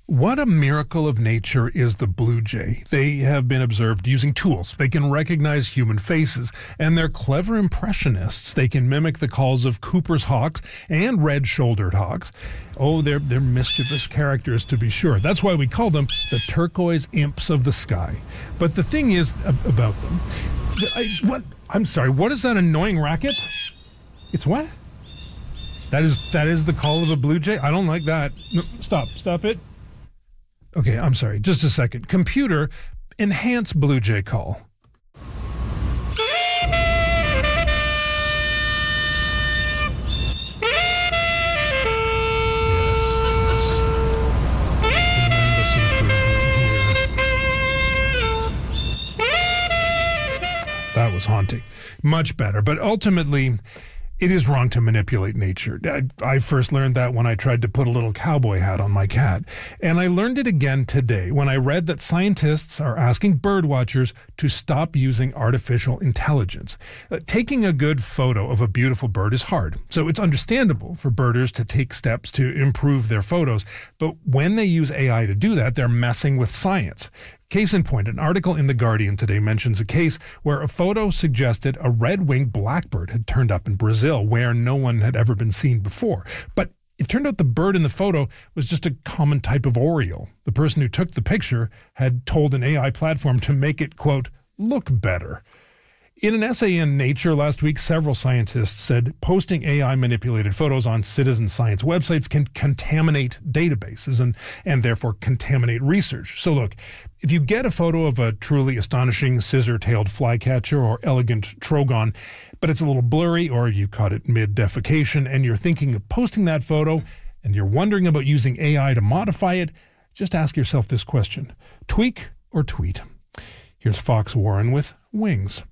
What a miracle of nature is the blue jay. They have been observed using tools. They can recognize human faces, and they're clever impressionists. They can mimic the calls of Cooper's hawks and red-shouldered hawks. Oh, they're mischievous characters, to be sure. That's why we call them the turquoise imps of the sky. But the thing is about them... I'm sorry, what is that annoying racket? It's what? That is the call of a blue jay? I don't like that. No, stop it. Okay, I'm sorry, just a second. Computer, enhance blue jay call. That was haunting. Much better, but ultimately... it is wrong to manipulate nature. I first learned that when I tried to put a little cowboy hat on my cat. And I learned it again today when I read that scientists are asking birdwatchers to stop using artificial intelligence. Taking a good photo of a beautiful bird is hard, so it's understandable for birders to take steps to improve their photos. But when they use AI to do that, they're messing with science. Case in point, an article in The Guardian today mentions a case where a photo suggested a red-winged blackbird had turned up in Brazil where no one had ever been seen before. But it turned out the bird in the photo was just a common type of oriole. The person who took the picture had told an AI platform to make it, quote, look better. In an essay in Nature last week, several scientists said posting AI-manipulated photos on citizen science websites can contaminate databases and therefore contaminate research. So look, if you get a photo of a truly astonishing scissor-tailed flycatcher or elegant trogon, but it's a little blurry or you caught it mid-defecation and you're thinking of posting that photo and you're wondering about using AI to modify it, just ask yourself this question: tweak or tweet? Here's Fox Warren with Wings.